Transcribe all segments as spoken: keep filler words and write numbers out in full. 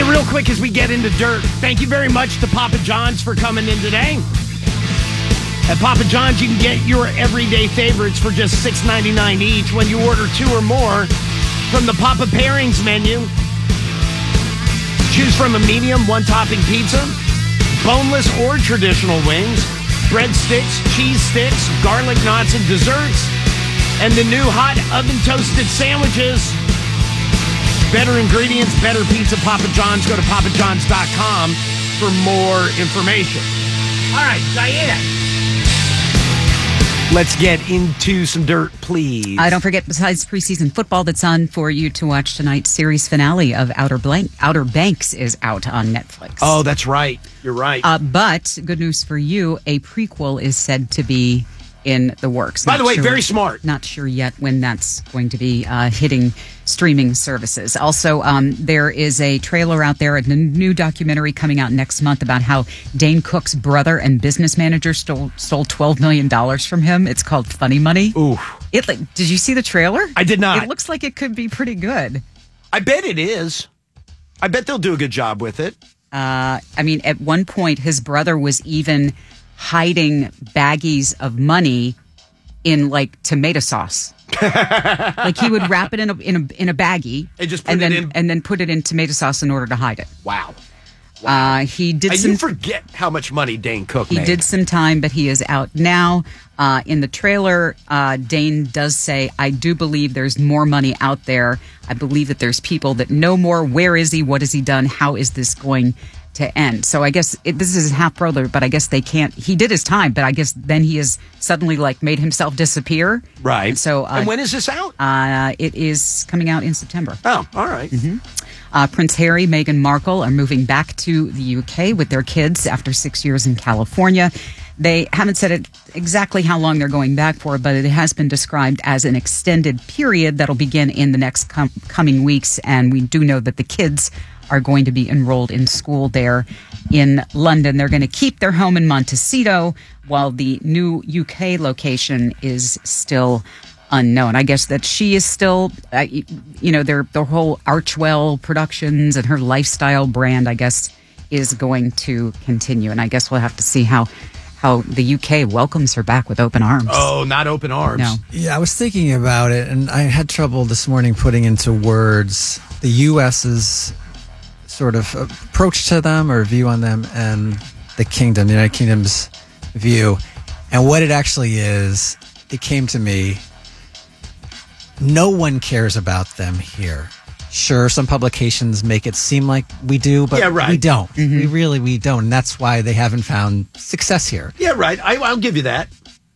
Hey, real quick as we get into dirt, thank you very much to Papa John's for coming in today. At Papa John's, you can get your everyday favorites for just six ninety-nine each when you order two or more from the Papa Pairings menu. Choose from a medium, one-topping pizza, boneless or traditional wings, breadsticks, cheese sticks, garlic knots, and desserts, and the new hot oven-toasted sandwiches. Better ingredients, better pizza, Papa John's. Go to papa johns dot com for more information. All right, Diane. Let's get into some dirt, please. Uh, don't forget, besides preseason football that's on for you to watch tonight, series finale of Outer, Blank, Outer Banks is out on Netflix. Oh, that's right. You're right. Uh, but good news for you, a prequel is said to be in the works. By Not the way, sure, very smart. Not sure yet when that's going to be uh, hitting streaming services. Also, um, there is a trailer out there, a new documentary coming out next month about how Dane Cook's brother and business manager stole stole twelve million dollars from him. It's called Funny Money. Ooh. It, like, did you see the trailer? I did not. It looks like it could be pretty good. I bet it is. I bet they'll do a good job with it. Uh, I mean, at one point, his brother was even hiding baggies of money in like tomato sauce. Like he would wrap it in a in a in a baggie and just put and it then in, and then put it in tomato sauce in order to hide it. Wow. Wow. Uh, he did. And some, you forget how much money Dane Cook He made. did some time, but he is out now. Uh, in the trailer, uh, Dane does say, "I do believe there's more money out there. I believe that there's people that know more. Where is he? What has he done? How is this going to end?" So I guess it, this is his half brother, but I guess they can't. He did his time, but I guess then he has suddenly like made himself disappear. Right. So, uh, and when is this out? Uh, it is coming out in September. Oh, all right. Mm-hmm. Uh, Prince Harry, Meghan Markle are moving back to the U K with their kids after six years in California. They haven't said it exactly how long they're going back for, but it has been described as an extended period that'll begin in the next com- coming weeks. And we do know that the kids are going to be enrolled in school there in London. They're going to keep their home in Montecito while the new U K location is still unknown. I guess that she is still, uh, you know, their the whole Archwell Productions and her lifestyle brand, I guess, is going to continue. And I guess we'll have to see how how the U K welcomes her back with open arms. Oh, not open arms. No. Yeah, I was thinking about it, and I had trouble this morning putting into words the U S's sort of approach to them or view on them and the kingdom, the United Kingdom's view. And what it actually is, it came to me, no one cares about them here. Sure, some publications make it seem like we do, but yeah, right. we don't. Mm-hmm. We really, we don't. And that's why they haven't found success here. Yeah, right. I, I'll give you that.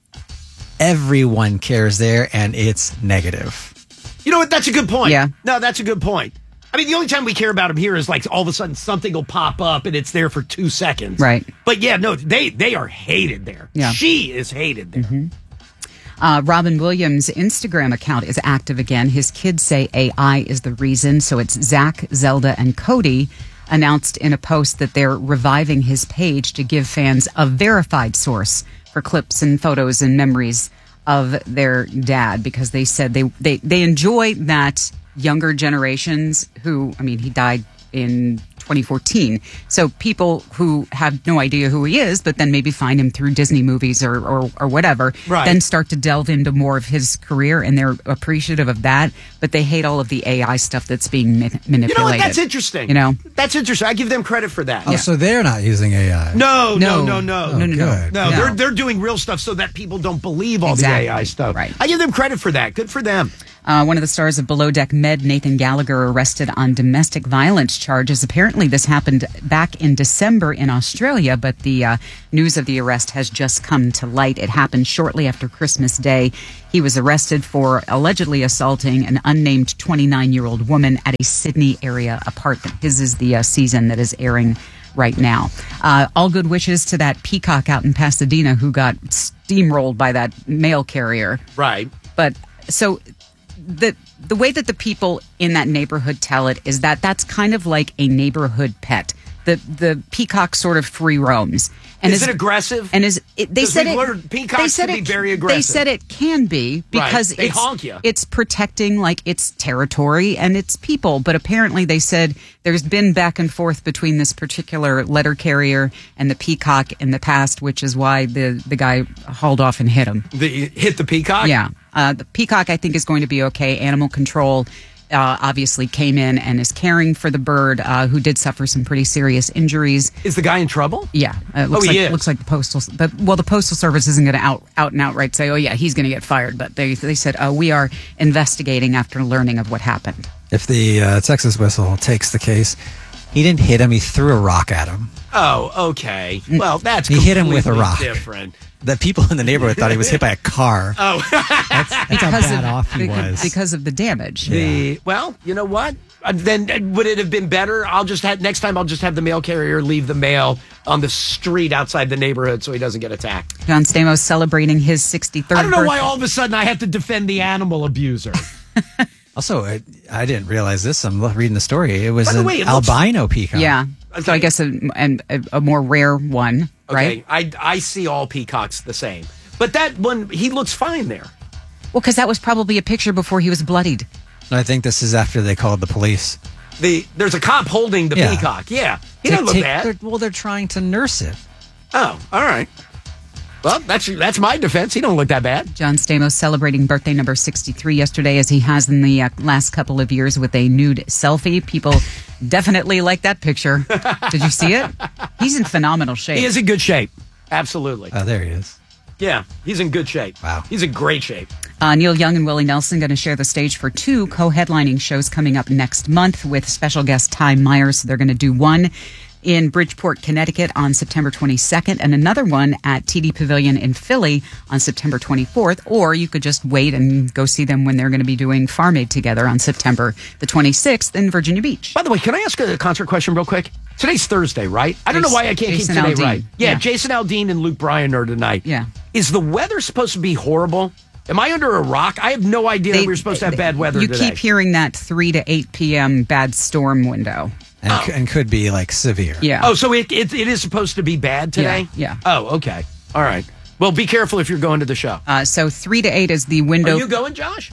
Everyone cares there, and it's negative. You know what? That's a good point. Yeah. No, that's a good point. I mean, the only time we care about them here is like all of a sudden something will pop up and it's there for two seconds. Right. But yeah, no, they, they are hated there. Yeah. She is hated there. Mm-hmm. Uh, Robin Williams' Instagram account is active again. His kids say A I is the reason. So it's Zach, Zelda, and Cody announced in a post that they're reviving his page to give fans a verified source for clips and photos and memories of their dad, because they said they, they, they enjoy that younger generations who, I mean, he died in twenty fourteen. So people who have no idea who he is, but then maybe find him through Disney movies or, or, or whatever, right. then start to delve into more of his career, and they're appreciative of that. But they hate all of the A I stuff that's being ma- manipulated. You know what? That's interesting. You know? That's interesting. I give them credit for that. Oh, Yeah. so they're not using A I. No, no, No. no, no. Oh, No, no, no. good. No, No. they're they're doing real stuff so that people don't believe all Exactly. the A I stuff. Right. I give them credit for that. Good for them. Uh, one of the stars of Below Deck Med, Nathan Gallagher, arrested on domestic violence charges. Apparently, this happened back in December in Australia, but the uh, news of the arrest has just come to light. It happened shortly after Christmas Day. He was arrested for allegedly assaulting an unnamed twenty-nine-year-old woman at a Sydney area apartment. His is the uh, season that is airing right now. Uh, all good wishes to that peacock out in Pasadena who got steamrolled by that mail carrier. Right. But so the the way that the people in that neighborhood tell it is that that's kind of like a neighborhood pet. the the peacock sort of free roams. And is, is it aggressive? And is it, they said it? Learned peacocks they said can it, be very aggressive. They said it can be because right. They it's, honk you. It's protecting like its territory and its people. But apparently, they said there's been back and forth between this particular letter carrier and the peacock in the past, which is why the the guy hauled off and hit him. The hit the peacock. Yeah, uh, the peacock I think is going to be okay. Animal control. Uh, obviously came in and is caring for the bird, uh, who did suffer some pretty serious injuries. Is the guy in trouble? Yeah, uh, it looks oh, he like is. looks like the postal. The, well, the postal service isn't going to out out and outright say, "Oh yeah, he's going to get fired," but they they said, "Oh, we are investigating after learning of what happened." If the uh, Texas whistle takes the case, he didn't hit him; he threw a rock at him. Oh, okay. Well, that's he hit him with a rock. Different. The people in the neighborhood thought he was hit by a car. Oh, that's, that's how bad of, off he because, was because of the damage. The yeah. Well, you know what? Uh, then uh, would it have been better? I'll just have next time. I'll just have the mail carrier leave the mail on the street outside the neighborhood so he doesn't get attacked. John Stamos celebrating his sixty-third. I don't know birthday. why all of a sudden I have to defend the animal abuser. Also, I, I didn't realize this. I'm reading the story. It was an way, it albino looks, peacock. Yeah. Okay. So I guess a, and a, a more rare one, right? Okay, I, I see all peacocks the same. But that one, he looks fine there. Well, because that was probably a picture before he was bloodied. I think this is after they called the police. The There's a cop holding the yeah. peacock. Yeah. He Take, doesn't look take, bad. they're, well, they're trying to nurse it. Oh, all right. Well, that's that's my defense. He don't look that bad. John Stamos celebrating birthday number sixty-three yesterday, as he has in the uh, last couple of years, with a nude selfie. People definitely like that picture. Did you see it? He's in phenomenal shape. He is in good shape. Absolutely. Oh, there he is. Yeah, he's in good shape. Wow. He's in great shape. Uh, Neil Young and Willie Nelson going to share the stage for two co-headlining shows coming up next month with special guest Ty Myers. They're going to do one in Bridgeport, Connecticut on September twenty-second and another one at T D Pavilion in Philly on September twenty-fourth. Or you could just wait and go see them when they're going to be doing Farm Aid together on September the twenty-sixth in Virginia Beach. By the way, can I ask a concert question real quick? Today's Thursday, right? I don't know why I can't Jason keep today Aldean. right. Yeah, Yeah. Jason Aldean and Luke Bryan are tonight. Yeah. Is the weather supposed to be horrible? Am I under a rock? I have no idea They- that we were supposed to have bad weather You today. keep hearing that three to eight p.m. bad storm window. And, Oh. c- and could be like severe. Yeah. Oh, so it, it it is supposed to be bad today? Yeah, yeah. Oh, okay. All right. Well, be careful if you're going to the show. Uh, so three to eight is the window. Are you going, Josh?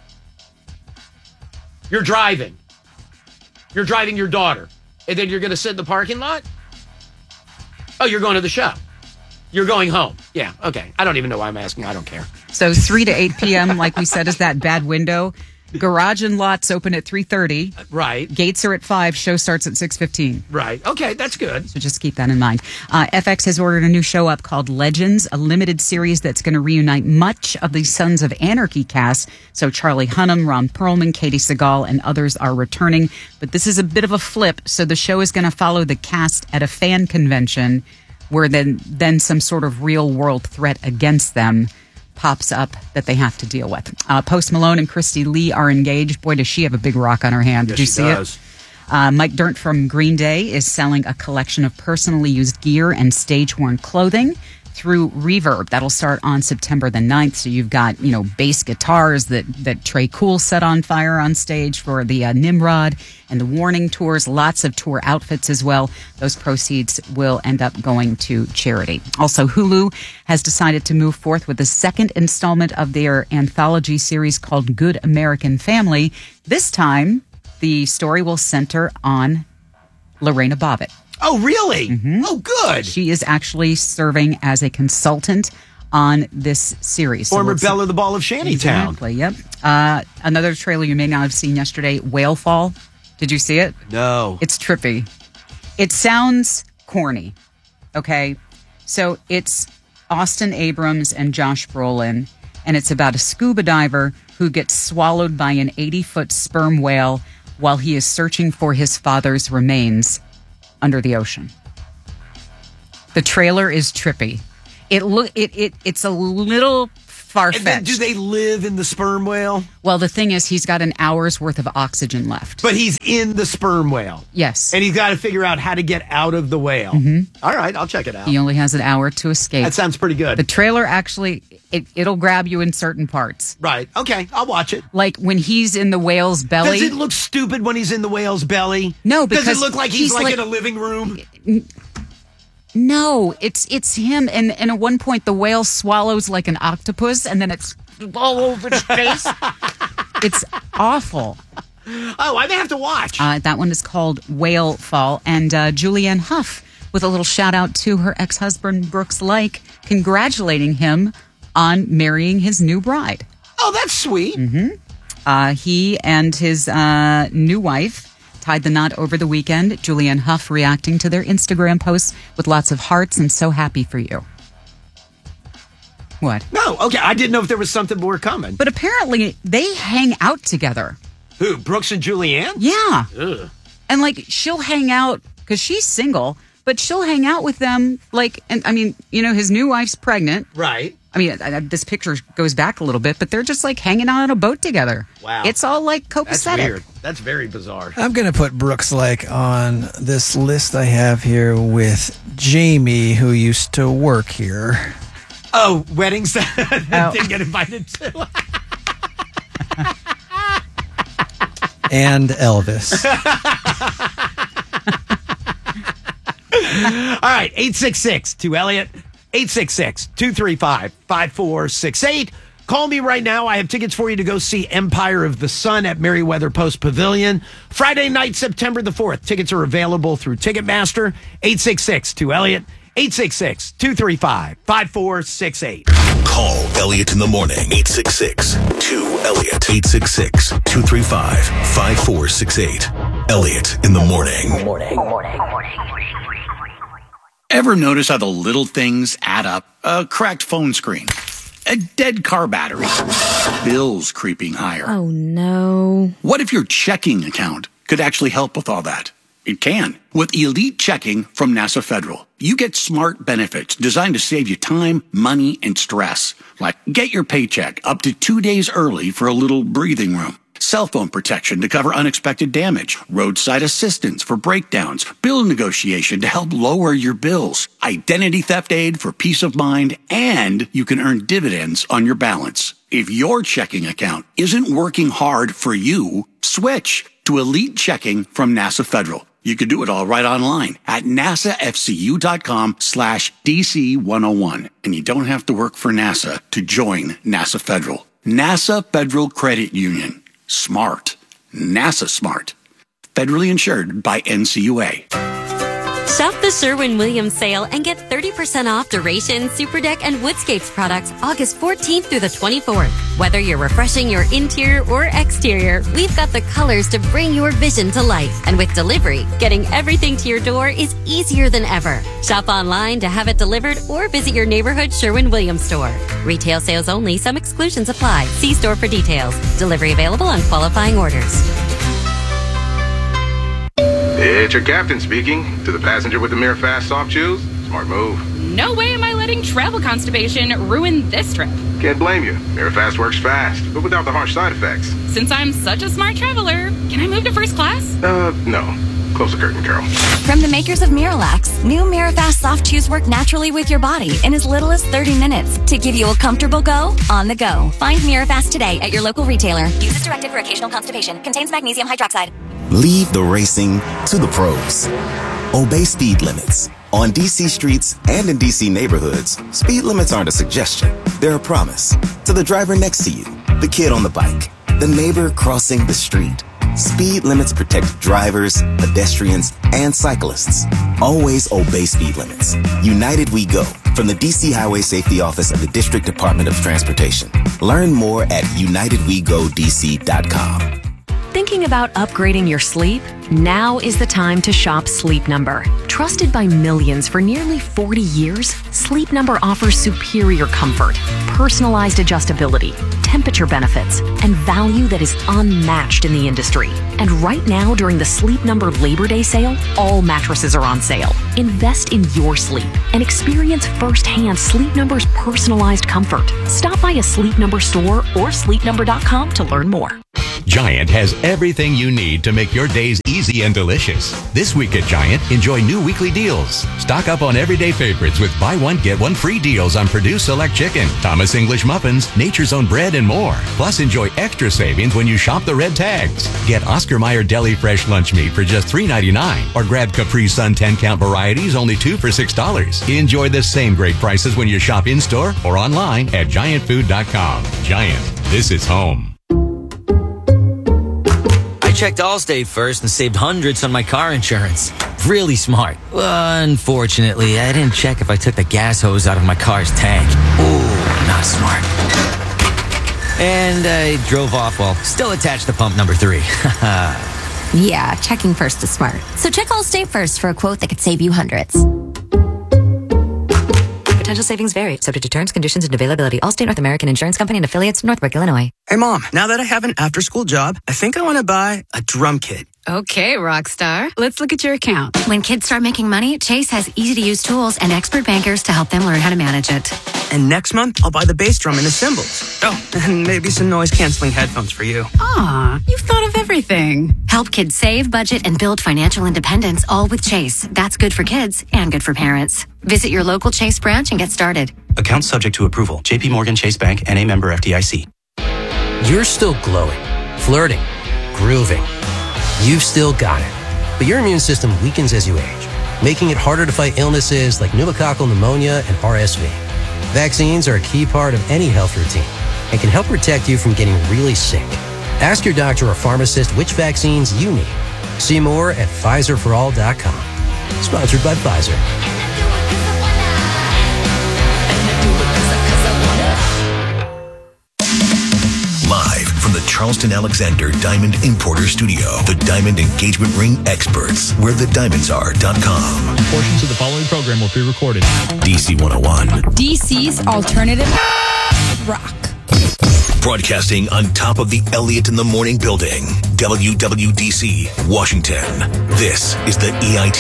You're driving. You're driving your daughter. And then you're going to sit in the parking lot? Oh, you're going to the show. You're going home. Yeah, okay. I don't even know why I'm asking. I don't care. So three to eight p.m., like we said, is that bad window. Garage and lots open at three thirty. Right. Gates are at five. Show starts at six fifteen. Right. Okay, that's good. So just keep that in mind. Uh, F X has ordered a new show up called Legends, a limited series that's going to reunite much of the Sons of Anarchy cast. So Charlie Hunnam, Ron Perlman, Katie Seagal, and others are returning. But this is a bit of a flip. So the show is going to follow the cast at a fan convention where then, then some sort of real world threat against them pops up that they have to deal with. Uh, Post Malone and Christy Lee are engaged. Boy, does she have a big rock on her hand. Did Yes, you she see does. it? Uh, Mike Dirnt from Green Day is selling a collection of personally used gear and stage-worn clothing through Reverb. That'll start on September the ninth. So you've got, you know, bass guitars that, that Trey Cool set on fire on stage for the uh, Nimrod and the Warning tours, lots of tour outfits as well. Those proceeds will end up going to charity. Also, Hulu has decided to move forth with the second installment of their anthology series called Good American Family. This time, the story will center on Lorena Bobbitt. Oh, really? Mm-hmm. Oh, good. She is actually serving as a consultant on this series. So Former we'll see- Belle of the Ball of Shantytown. Exactly, yep. Uh, another trailer you may not have seen yesterday, Whale Fall. Did you see it? No. It's trippy. It sounds corny, okay? So it's Austin Abrams and Josh Brolin, and it's about a scuba diver who gets swallowed by an eighty-foot sperm whale while he is searching for his father's remains under the ocean. The trailer is trippy. It look it, it it's a little far-fetched. And then do they live in the sperm whale? Well, the thing is, he's got an hour's worth of oxygen left. But he's in the sperm whale. Yes. And he's got to figure out how to get out of the whale. Mm-hmm. All right, I'll check it out. He only has an hour to escape. That sounds pretty good. The trailer actually, it, it'll grab you in certain parts. Right. Okay, I'll watch it. Like when he's in the whale's belly. Does it look stupid when he's in the whale's belly? No, because Does it look like he's, he's like, like in a living room? No, it's it's him. And, and at one point, the whale swallows like an octopus, and then it's all over his face. It's awful. Oh, I may have to watch. Uh, that one is called Whale Fall. And uh, Julianne Hough, with a little shout out to her ex-husband, Brooks Lake, congratulating him on marrying his new bride. Oh, that's sweet. Mm-hmm. Uh, he and his uh, new wife tied the knot over the weekend. Julianne Hough reacting to their Instagram posts with lots of hearts and so happy for you. What? No, okay. I didn't know if there was something more coming. But apparently they hang out together. Who, Brooks and Julianne? Yeah. Ugh. And like she'll hang out because she's single, but she'll hang out with them. Like, and I mean, you know, his new wife's pregnant. Right. I mean, I, I, this picture goes back a little bit, but they're just like hanging out on a boat together. Wow. It's all like copacetic. That's weird. That's very bizarre. I'm going to put Brooks Lake on this list I have here with Jamie, who used to work here. Oh, weddings that Oh. didn't get invited to. And Elvis. All right, eight six six two Elliot, eight six six two three five five four six eight. Call me right now. I have tickets for you to go see Empire of the Sun at Merriweather Post Pavilion. Friday night, September the fourth. Tickets are available through Ticketmaster. eight six six two Elliot, eight six six two three five five four six eight. Call Elliot in the morning, eight six six two Elliot, eight six six two three five five four six eight. Elliot in the morning. Morning, morning, morning. Ever notice how the little things add up? A cracked phone screen, a dead car battery, bills creeping higher. Oh, no. What if your checking account could actually help with all that? It can. With Elite Checking from NASA Federal, you get smart benefits designed to save you time, money, and stress. Like get your paycheck up to two days early for a little breathing room. Cell phone protection to cover unexpected damage, roadside assistance for breakdowns, bill negotiation to help lower your bills, identity theft aid for peace of mind, and you can earn dividends on your balance. If your checking account isn't working hard for you, switch to Elite Checking from NASA Federal. You can do it all right online at nasafcu.com slash DC101. And you don't have to work for NASA to join NASA Federal. NASA Federal Credit Union. Smart. NASA smart. Federally insured by N C U A. Shop the Sherwin-Williams sale and get thirty percent off Duration, Superdeck, and Woodscapes products August fourteenth through the twenty-fourth. Whether you're refreshing your interior or exterior, we've got the colors to bring your vision to life. And with delivery, getting everything to your door is easier than ever. Shop online to have it delivered or visit your neighborhood Sherwin-Williams store. Retail sales only. Some exclusions apply. See store for details. Delivery available on qualifying orders. It's your captain speaking. To the passenger with the Mirror Fast soft shoes, smart move. No way am I letting travel constipation ruin this trip. Can't blame you. Mirror Fast works fast, but without the harsh side effects. Since I'm such a smart traveler, can I move to first class? Uh, no. Close the curtain, Carol. From the makers of Miralax, new Mirafast soft chews work naturally with your body in as little as thirty minutes to give you a comfortable go on the go. Find Mirafast today at your local retailer. Use as directed for occasional constipation. Contains magnesium hydroxide. Leave the racing to the pros. Obey speed limits. On D C streets and in D C neighborhoods, speed limits aren't a suggestion. They're a promise. To the driver next to you, the kid on the bike, the neighbor crossing the street. Speed limits protect drivers, pedestrians, and cyclists. Always obey speed limits. United We Go, from the D C Highway Safety Office of the District Department of Transportation. Learn more at united we go d c dot com. Thinking about upgrading your sleep? Now is the time to shop Sleep Number. Trusted by millions for nearly forty years, Sleep Number offers superior comfort, personalized adjustability, temperature benefits, and value that is unmatched in the industry. And right now, during the Sleep Number Labor Day sale, all mattresses are on sale. Invest in your sleep and experience firsthand Sleep Number's personalized comfort. Stop by a Sleep Number store or sleep number dot com to learn more. Giant has everything you need to make your days easy and delicious. This week at Giant, enjoy new weekly deals. Stock up on everyday favorites with buy one, get one free deals on Purdue Select Chicken, Thomas English Muffins, Nature's Own Bread, and more. Plus, enjoy extra savings when you shop the red tags. Get Oscar Mayer Deli Fresh Lunch Meat for just three ninety-nine, or grab Capri Sun ten-count varieties only two for six dollars. Enjoy the same great prices when you shop in-store or online at giant food dot com. Giant, this is home. I checked Allstate first and saved hundreds on my car insurance. Really smart. Unfortunately, I didn't check if I took the gas hose out of my car's tank. Ooh, not smart. And I drove off while still attached to pump number three. Yeah, checking first is smart. So check Allstate first for a quote that could save you hundreds. Potential savings vary, subject to terms, conditions, and availability. Allstate North American Insurance Company and affiliates, Northbrook, Illinois. Hey, Mom, now that I have an after-school job, I think I want to buy a drum kit. Okay, Rockstar. Let's look at your account. When kids start making money, Chase has easy-to-use tools and expert bankers to help them learn how to manage it. And next month, I'll buy the bass drum and the cymbals. Oh, and maybe some noise-canceling headphones for you. Aw, you've thought of everything. Help kids save, budget, and build financial independence, all with Chase. That's good for kids and good for parents. Visit your local Chase branch and get started. Account subject to approval. J P Morgan Chase Bank and a member F D I C. You're still glowing, flirting, grooving. You've still got it. But your immune system weakens as you age, making it harder to fight illnesses like pneumococcal pneumonia and R S V. Vaccines are a key part of any health routine and can help protect you from getting really sick. Ask your doctor or pharmacist which vaccines you need. See more at Pfizer for all dot com. Sponsored by Pfizer. Live from the Charleston Alexander Diamond Importer Studio, the Diamond Engagement Ring Experts, where the diamonds are dot com. Portions of the following program will be recorded. D C one oh one. D C's alternative rock. Broadcasting on top of the Elliott in the Morning building, W W D C, Washington. This is the E I T